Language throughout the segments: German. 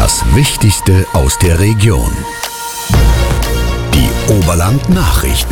Das Wichtigste aus der Region. Die Oberland-Nachrichten.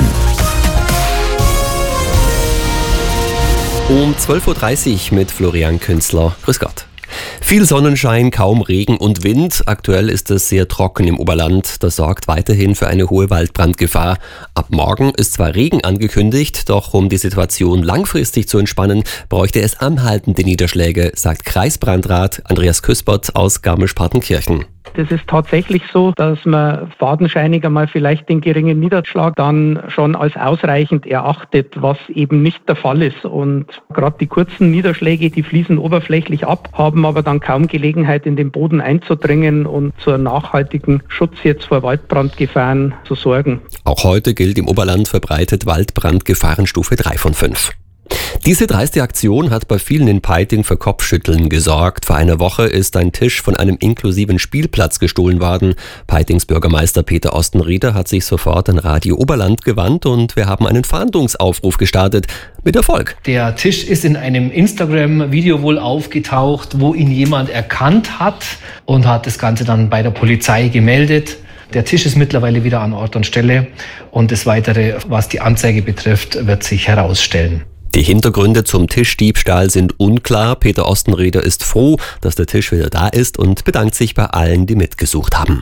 Um 12.30 Uhr mit Florian Künzler. Grüß Gott. Viel Sonnenschein, kaum Regen und Wind. Aktuell ist es sehr trocken im Oberland. Das sorgt weiterhin für eine hohe Waldbrandgefahr. Ab morgen ist zwar Regen angekündigt, doch um die Situation langfristig zu entspannen, bräuchte es anhaltende Niederschläge, sagt Kreisbrandrat Andreas Küspert aus Garmisch-Partenkirchen. Das ist tatsächlich so, dass man fadenscheinig einmal vielleicht den geringen Niederschlag dann schon als ausreichend erachtet, was eben nicht der Fall ist. Und gerade die kurzen Niederschläge, die fließen oberflächlich ab, haben aber dann kaum Gelegenheit, in den Boden einzudringen und zur nachhaltigen Schutz jetzt vor Waldbrandgefahren zu sorgen. Auch heute gilt im Oberland verbreitet Waldbrandgefahrenstufe 3 von 5. Diese dreiste Aktion hat bei vielen in Peiting für Kopfschütteln gesorgt. Vor einer Woche ist ein Tisch von einem inklusiven Spielplatz gestohlen worden. Peitings Bürgermeister Peter Ostenrieder hat sich sofort an Radio Oberland gewandt und wir haben einen Fahndungsaufruf gestartet. Mit Erfolg. Der Tisch ist in einem Instagram-Video wohl aufgetaucht, wo ihn jemand erkannt hat und hat das Ganze dann bei der Polizei gemeldet. Der Tisch ist mittlerweile wieder an Ort und Stelle und das Weitere, was die Anzeige betrifft, wird sich herausstellen. Die Hintergründe zum Tischdiebstahl sind unklar. Peter Ostenrieder ist froh, dass der Tisch wieder da ist und bedankt sich bei allen, die mitgesucht haben.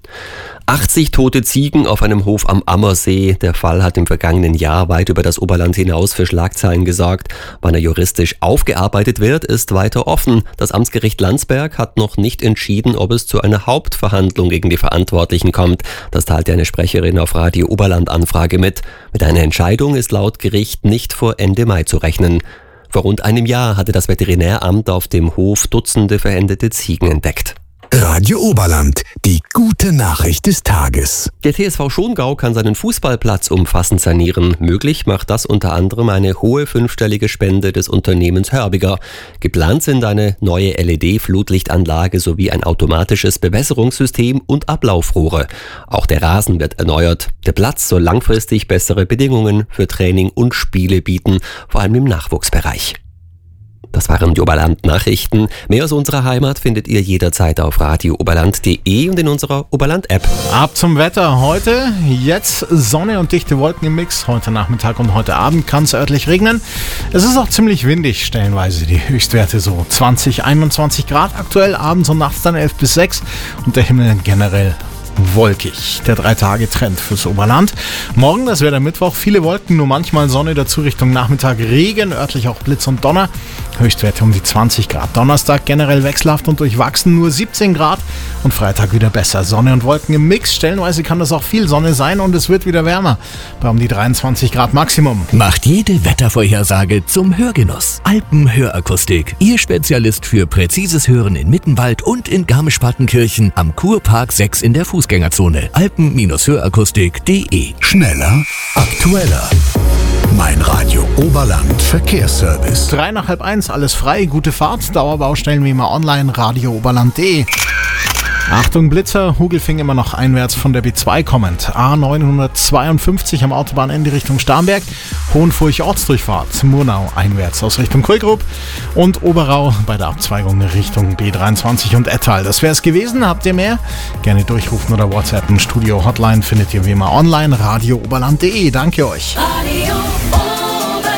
80 tote Ziegen auf einem Hof am Ammersee. Der Fall hat im vergangenen Jahr weit über das Oberland hinaus für Schlagzeilen gesorgt. Wann er juristisch aufgearbeitet wird, ist weiter offen. Das Amtsgericht Landsberg hat noch nicht entschieden, ob es zu einer Hauptverhandlung gegen die Verantwortlichen kommt. Das teilte eine Sprecherin auf Radio Oberland Anfrage mit. Mit einer Entscheidung ist laut Gericht nicht vor Ende Mai zu rechnen. Vor rund einem Jahr hatte das Veterinäramt auf dem Hof Dutzende verendete Ziegen entdeckt. Radio Oberland, die gute Nachricht des Tages. Der TSV Schongau kann seinen Fußballplatz umfassend sanieren. Möglich macht das unter anderem eine hohe fünfstellige Spende des Unternehmens Hörbiger. Geplant sind eine neue LED-Flutlichtanlage sowie ein automatisches Bewässerungssystem und Ablaufrohre. Auch der Rasen wird erneuert. Der Platz soll langfristig bessere Bedingungen für Training und Spiele bieten, vor allem im Nachwuchsbereich. Das waren die Oberland-Nachrichten. Mehr aus unserer Heimat findet ihr jederzeit auf radiooberland.de und in unserer Oberland-App. Ab zum Wetter heute. Jetzt Sonne und dichte Wolken im Mix. Heute Nachmittag und heute Abend kann es örtlich regnen. Es ist auch ziemlich windig, stellenweise die Höchstwerte so 20, 21 Grad. Aktuell abends und nachts dann 11 bis 6 und der Himmel generell wolkig. Der 3-Tage-Trend fürs Oberland. Morgen, das wäre der Mittwoch, viele Wolken, nur manchmal Sonne, dazu Richtung Nachmittag Regen, örtlich auch Blitz und Donner. Höchstwerte um die 20 Grad. Donnerstag generell wechselhaft und durchwachsen, nur 17 Grad. Und Freitag wieder besser. Sonne und Wolken im Mix. Stellenweise kann das auch viel Sonne sein und es wird wieder wärmer. Bei um die 23 Grad Maximum. Macht jede Wettervorhersage zum Hörgenuss. Alpenhörakustik. Ihr Spezialist für präzises Hören in Mittenwald und in Garmisch-Partenkirchen am Kurpark 6 in der Fußgängerzone. Alpen-hörakustik.de. Schneller, aktueller. Mein Radio Oberland Verkehrsservice. 3 nach halb 1, alles frei, gute Fahrt. Dauerbaustellen wie immer online, radiooberland.de. Achtung Blitzer, Hugelfing immer noch einwärts von der B2 kommend. A952 am Autobahnende Richtung Starnberg. Hohenfurch Ortsdurchfahrt, Murnau einwärts aus Richtung Kulgrub. Und Oberau bei der Abzweigung Richtung B23 und Ettal. Das wäre es gewesen. Habt ihr mehr? Gerne durchrufen oder WhatsAppen. Studio Hotline findet ihr wie immer online, radiooberland.de. Danke euch. Radio Oberland,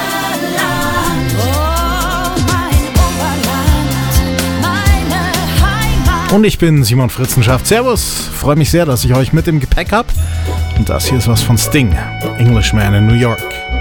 oh mein Oberland, meine Heimat. Und ich bin Simon Fritzenschaft. Servus, freue mich sehr, dass ich euch mit im Gepäck habe. Und das hier ist was von Sting, Englishman in New York.